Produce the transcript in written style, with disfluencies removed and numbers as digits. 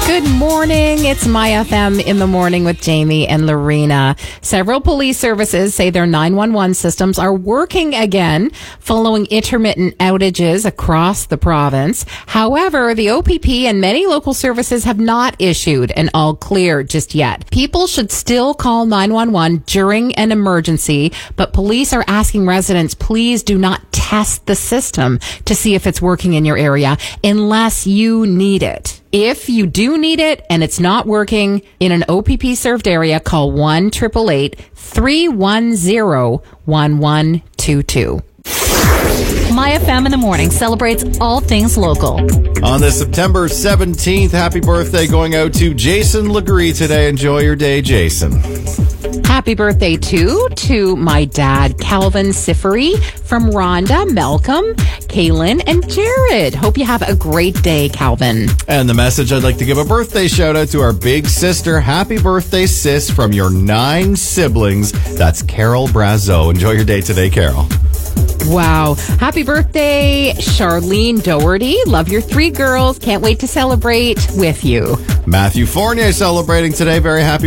Good morning. It's My FM in the morning with Jamie and Lorena. Several police services say their 911 systems are working again following intermittent outages across the province. However, the OPP and many local services have not issued an all clear just yet. People should still call 911 during an emergency, but police are asking residents, please do not test the system to see if it's working in your area unless you need it. If you do need it and it's not working in an OPP served area, call 1-888-310-1122. My FM in the morning celebrates all things local. On this September 17th, happy birthday going out to Jason Legree today. Enjoy your day, Jason. Happy birthday, too, to my dad, Calvin Siffery, from Rhonda, Malcolm, Kaylin, and Jared. Hope you have a great day, Calvin. And the message, I'd like to give a birthday shout out to our big sister. Happy birthday, sis, from your 9 siblings. That's Carol Brazeau. Enjoy your day today, Carol. Wow. Happy birthday, Charlene Doherty. Love your 3 girls. Can't wait to celebrate with you. Matthew Fournier celebrating today. Very happy